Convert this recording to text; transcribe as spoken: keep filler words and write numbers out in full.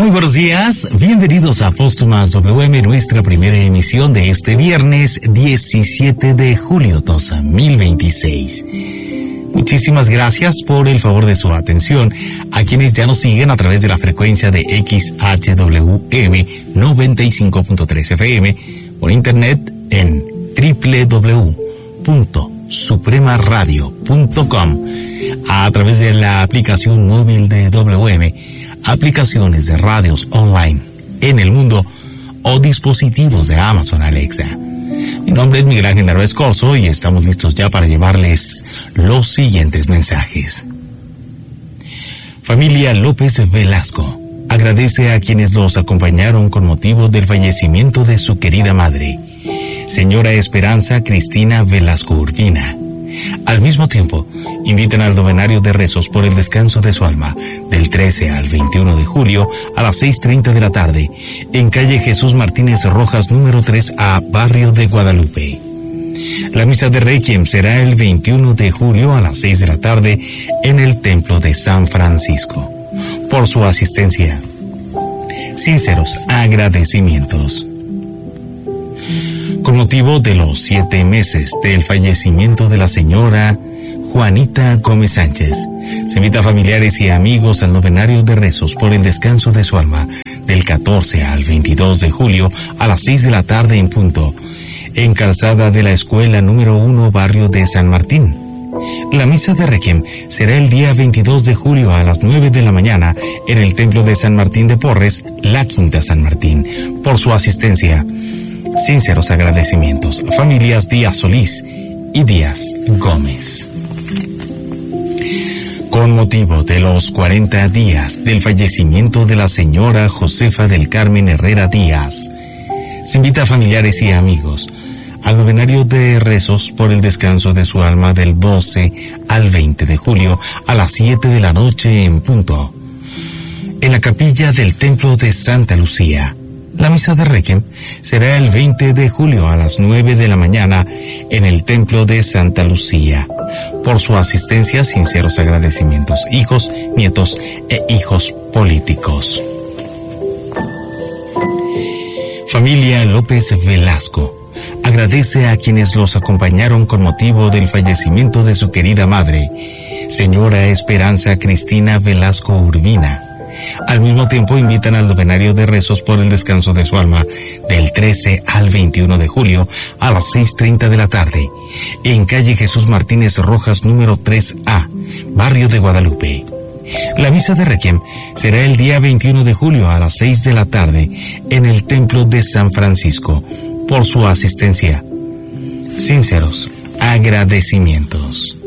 Muy buenos días, bienvenidos a Póstumas W M, nuestra primera emisión de este viernes diecisiete de julio dos mil veintiséis. Muchísimas gracias por el favor de su atención a quienes ya nos siguen a través de la frecuencia de X H W M noventa y cinco punto tres F M, por internet en doble u doble u doble u punto suprema radio punto com, a través de la aplicación móvil de W M, aplicaciones de radios online en el mundo o dispositivos de Amazon Alexa. Mi nombre es Miguel Ángel Narváez Corzo y estamos listos ya para llevarles los siguientes mensajes. Familia López Velasco agradece a quienes los acompañaron con motivo del fallecimiento de su querida madre, señora Esperanza Cristina Velasco Urbina. Al mismo tiempo, invitan al novenario de rezos por el descanso de su alma del trece al veintiuno de julio a las seis treinta de la tarde en calle Jesús Martínez Rojas número tres A, barrio de Guadalupe. La misa de Requiem será el veintiuno de julio a las seis de la tarde en el Templo de San Francisco. Por su asistencia, sinceros agradecimientos. Con motivo de los siete meses del fallecimiento de la señora Juanita Gómez Sánchez, se invita a familiares y amigos al novenario de rezos por el descanso de su alma del catorce al veintidós de julio a las seis de la tarde en punto, en calzada de la escuela número uno, barrio de San Martín. La misa de Requiem será el día veintidós de julio a las nueve de la mañana en el Templo de San Martín de Porres, la Quinta San Martín. Por su asistencia, sinceros agradecimientos. Familias Díaz Solís y Díaz Gómez. Con motivo de los cuarenta días del fallecimiento de la señora Josefa del Carmen Herrera Díaz, se invita a familiares y amigos al novenario de rezos por el descanso de su alma del doce al veinte de julio a las siete de la noche en punto, en la capilla del Templo de Santa Lucía. La misa de Requiem será el veinte de julio a las nueve de la mañana en el Templo de Santa Lucía. Por su asistencia, sinceros agradecimientos. Hijos, nietos e hijos políticos. Familia López Velasco agradece a quienes los acompañaron con motivo del fallecimiento de su querida madre, señora Esperanza Cristina Velasco Urbina. Al mismo tiempo, invitan al novenario de rezos por el descanso de su alma del trece al veintiuno de julio a las seis treinta de la tarde en calle Jesús Martínez Rojas número tres A, barrio de Guadalupe. La misa de Requiem será el día veintiuno de julio a las seis de la tarde en el Templo de San Francisco. Por su asistencia, sinceros agradecimientos.